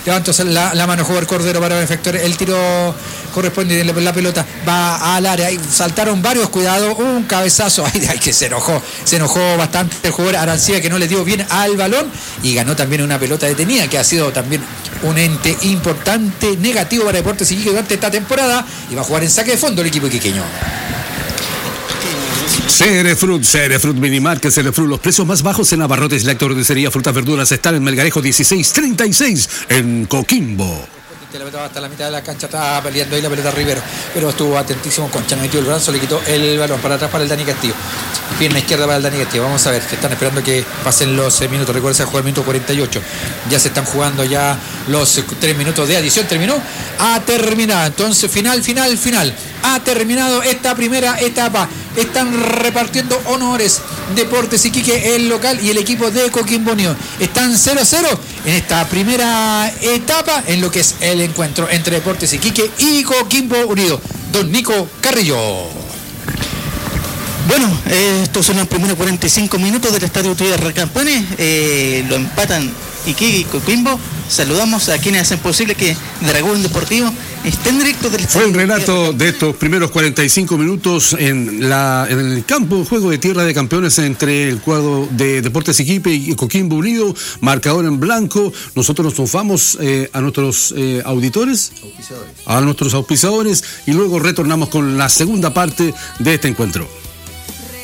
levantó la mano jugador Cordero para efectuar el tiro corresponde. La pelota va al área, ahí saltaron varios, cuidado, un cabezazo, ay, que se enojó bastante el jugador Arancibia, que no le dio bien al balón y ganó también una pelota detenida, que ha sido también un ente importante negativo para Deportes Iquique durante esta temporada, y va a jugar en saque de fondo el equipo iquiqueño. Cerefrut Minimarket, Cerefrut, los precios más bajos en abarrotes, lactordesería, frutas, verduras están en Melgarejo 1636 en Coquimbo. La pelota va hasta la mitad de la cancha, está peleando ahí la pelota Rivero, pero estuvo atentísimo Concha, no metió el brazo, le quitó el balón para atrás para el Dani Castillo, pierna izquierda para el Dani Castillo. Vamos a ver, que están esperando que pasen los minutos. Recuerden, se juega el minuto 48, ya se están jugando ya los 3 minutos de adición. Ha terminado, entonces final, ha terminado esta primera etapa. Están repartiendo honores Deportes Iquique, el local, y el equipo de Coquimbo Unido. Están 0-0 en esta primera etapa en lo que es el encuentro entre Deportes Iquique y Coquimbo Unido. Don Nico Carrillo. Bueno, estos son los primeros 45 minutos del Estadio Tierra Campanes. Lo empatan Iquique y Coquimbo. Saludamos a quienes hacen posible que Dragón Deportivo esté en directo del Estadio. Fue un relato de estos primeros 45 minutos en el campo, juego de Tierra de Campeones entre el cuadro de Deportes Iquique y Coquimbo Unido, marcador en blanco. Nosotros nos vamos a nuestros auspiciadores, y luego retornamos con la segunda parte de este encuentro.